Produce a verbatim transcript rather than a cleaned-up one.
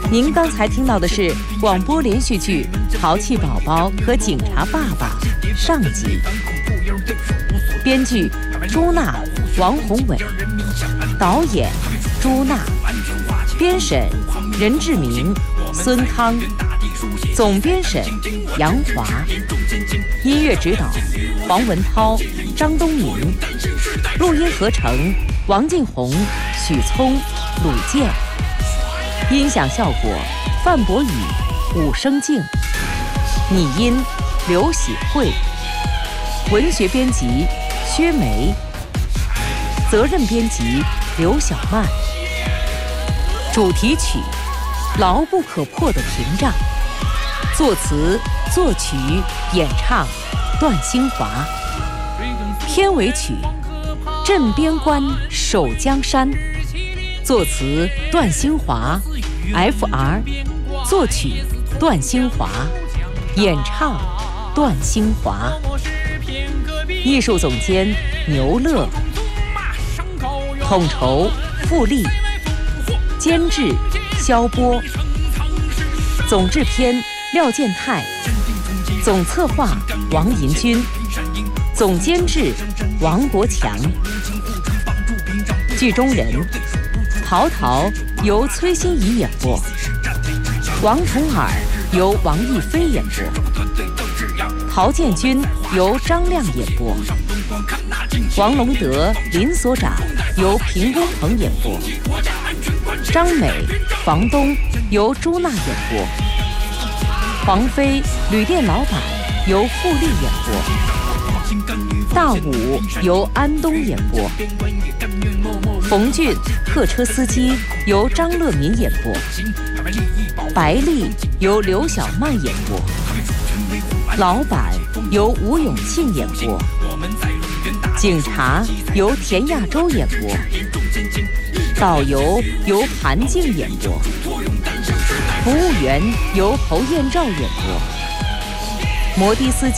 您刚才听到的是广播连续剧《淘气宝宝和警察爸爸》上集，编剧朱娜、王宏伟，导演朱娜，编审任志明、孙康，总编审杨华，音乐指导黄文涛、张东明，录音合成王劲红、许聪、鲁健，音响效果范博宇、武生静，拟音刘喜慧，文学编辑薛梅，责任编辑刘小曼，主题曲牢不可破的屏障，作词作曲演唱段兴华，片尾曲镇边关守江山，作词段兴华 F R， 作曲段兴华，演唱段兴华，艺术总监牛乐，统筹付丽，监制肖波，总制片廖建泰，总策划王银军，总监制王国强，剧中人陶陶由崔心怡演播，王童尔由王艺飞演播，陶建军由张亮演播，王龙德林所长由平公鹏演播，张美房东由朱娜演播，黄飞旅店老板由付丽演播，大武由安东演播，冯俊客车司机由张乐民演播，白丽由刘小曼演播，老板由吴永庆演播，警察由田亚洲演播，导游由韩静演播，服务员由侯彦照演播，摩的司机